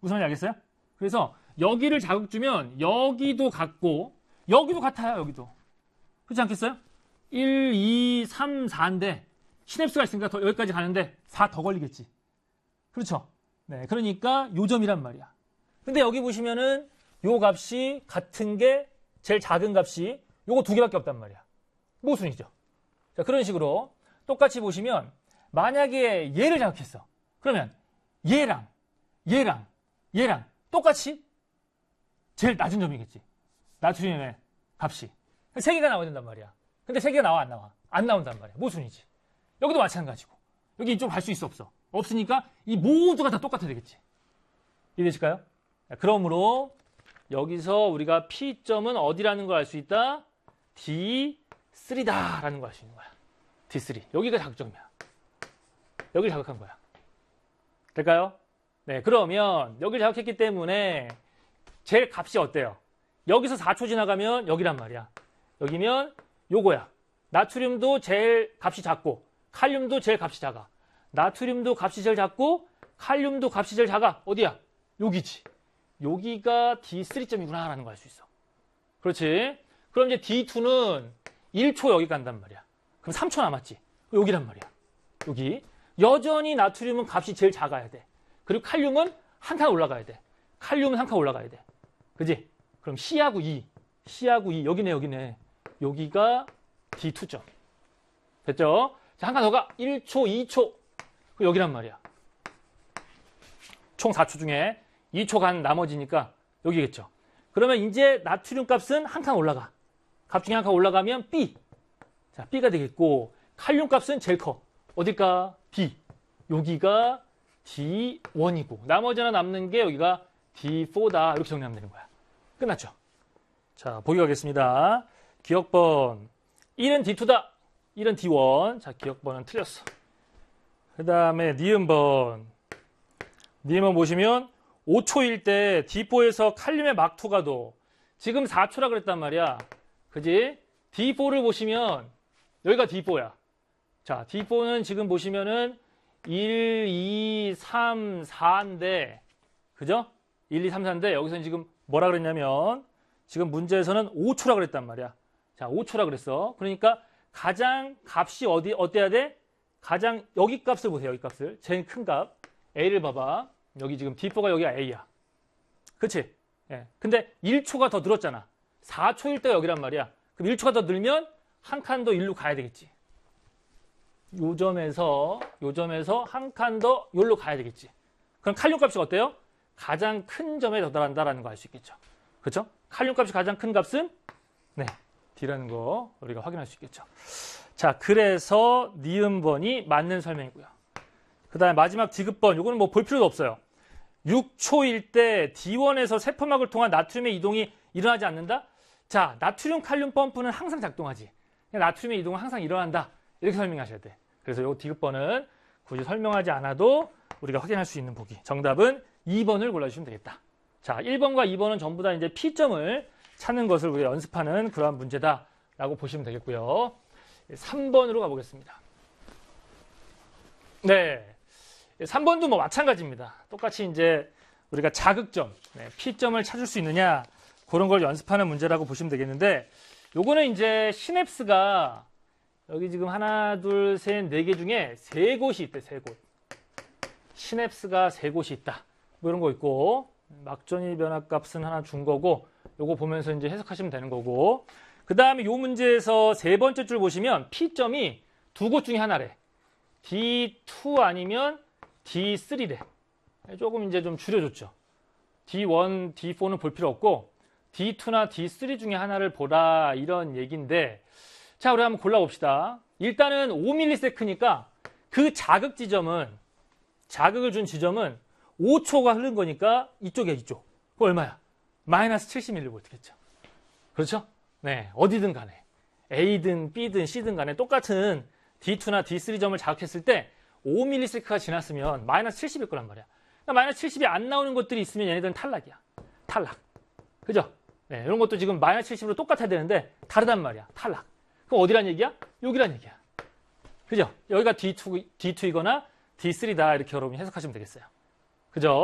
무슨 말인지 알겠어요? 그래서 여기를 자극 주면 여기도 같고 여기도 같아요. 여기도. 그렇지 않겠어요? 1, 2, 3, 4인데 시냅스가 있으니까 여기까지 가는데 4 더 걸리겠지. 그렇죠? 네, 그러니까 요점이란 말이야. 근데 여기 보시면은 요 값이 같은 게 제일 작은 값이 요거 두 개밖에 없단 말이야. 모순이죠. 자, 그런 식으로 똑같이 보시면 만약에 얘를 자극했어. 그러면 얘랑 똑같이 제일 낮은 점이겠지. 나트륨의 값이. 세 개가 나와야 된단 말이야. 근데 세 개가 나와 안 나와? 안 나온단 말이야. 모순이지. 여기도 마찬가지고. 여기 이쪽 갈 수 있어 없어? 없으니까 이 모두가 다 똑같아야 되겠지. 이해되실까요? 그러므로 여기서 우리가 P점은 어디라는 걸 알 수 있다? D3다라는 걸 알 수 있는 거야. D3. 여기가 자극점이야. 여기를 자극한 거야. 될까요? 네, 그러면 여기를 자극했기 때문에 제일 값이 어때요? 여기서 4초 지나가면 여기란 말이야. 여기면 요거야. 나트륨도 제일 값이 작고 칼륨도 제일 값이 작아. 나트륨도 값이 제일 작고 칼륨도 값이 제일 작아. 어디야? 여기지. 여기가 D3점이구나 라는 걸 알 수 있어. 그렇지? 그럼 이제 D2는 1초 여기 간단 말이야. 그럼 3초 남았지. 여기란 말이야. 여기. 여전히 나트륨은 값이 제일 작아야 돼. 그리고 칼륨은 한 칸 올라가야 돼. 칼륨은 한 칸 올라가야 돼. 그지? 그럼 C하고 E. 여기네. 여기가 D2점. 됐죠? 자, 한 칸 더 가. 1초, 2초. 여기란 말이야. 총 4초 중에 2초 간 나머지니까 여기겠죠. 그러면 이제 나트륨 값은 한 칸 올라가. 값 중에 한 칸 올라가면 B. 자, B가 되겠고, 칼륨 값은 제일 커. 어딜까? D. 여기가 D1이고, 나머지 하나 남는 게 여기가 D4다. 이렇게 정리하면 되는 거야. 끝났죠? 자, 보기 가겠습니다. 기억번. 1은 D2다. 1은 D1. 자, 기억번은 틀렸어. 그 다음에 니은번. 니은번 보시면 5초일 때 D4에서 칼륨의 막2가 도 지금 4초라 그랬단 말이야. 그지? D4를 보시면 여기가 D4야. 자, D4는 지금 보시면은 1, 2, 3, 4인데 그죠? 1, 2, 3, 4인데 여기서는 지금 뭐라 그랬냐면 지금 문제에서는 5초라 그랬단 말이야. 자, 5초라 그랬어. 그러니까 가장 값이 어때야 돼? 가장 여기 값을 보세요. 여기 값을. 제일 큰 값. A를 봐봐. 여기 지금 D4가 여기가 A야. 그치? 예. 근데 1초가 더 늘었잖아. 4초일 때가 여기란 말이야. 그럼 1초가 더 늘면 한 칸 더 일로 가야 되겠지. 요 점에서 한 칸 더 여기로 가야 되겠지. 그럼 칼륨 값이 어때요? 가장 큰 점에 도달한다라는 거 알 수 있겠죠. 그렇죠? 칼륨 값이 가장 큰 값은 네, D라는 거 우리가 확인할 수 있겠죠. 자, 그래서 니은번이 맞는 설명이고요. 그 다음에 마지막 D급번. 요거는 뭐 볼 필요도 없어요. 6초일 때 D1에서 세포막을 통한 나트륨의 이동이 일어나지 않는다? 자, 나트륨 칼륨 펌프는 항상 작동하지. 나트륨의 이동은 항상 일어난다. 이렇게 설명하셔야 돼. 그래서 요 D급번은 굳이 설명하지 않아도 우리가 확인할 수 있는 보기. 정답은 2번을 골라주시면 되겠다. 자, 1번과 2번은 전부 다 이제 P점을 찾는 것을 우리가 연습하는 그러한 문제다라고 보시면 되겠고요. 3번으로 가보겠습니다. 네. 3번도 뭐 마찬가지입니다. 똑같이 이제 우리가 자극점, P점을 찾을 수 있느냐, 그런 걸 연습하는 문제라고 보시면 되겠는데, 요거는 이제 시냅스가 여기 지금 하나, 둘, 셋, 네 개 중에 세 곳이 있대, 세 곳. 시냅스가 세 곳이 있다. 뭐 이런 거 있고, 막전이 변화값은 하나 준 거고, 요거 보면서 이제 해석하시면 되는 거고, 그 다음에 요 문제에서 세 번째 줄 보시면 P점이 두 곳 중에 하나래. D2 아니면 D3래. 조금 이제 좀 줄여줬죠. D1, D4는 볼 필요 없고 D2나 D3 중에 하나를 보라 이런 얘기인데 자, 우리 한번 골라봅시다. 일단은 5ms니까 그 자극 지점은 자극을 준 지점은 5초가 흐른 거니까 이쪽이야, 이쪽. 그거 얼마야? 마이너스 70mV겠죠. 그렇죠? 네, 어디든 간에 A든 B든 C든 간에 똑같은 D2나 D3 점을 자극했을 때 5ms가 지났으면 마이너스 70일 거란 말이야. 그러니까 마이너스 70이 안 나오는 것들이 있으면 얘네들은 탈락이야. 탈락. 그죠? 네, 이런 것도 지금 마이너스 70으로 똑같아야 되는데 다르단 말이야. 탈락. 그럼 어디란 얘기야? 여기란 얘기야. 그죠? 여기가 D2이거나 D3다 이렇게 여러분이 해석하시면 되겠어요. 그죠?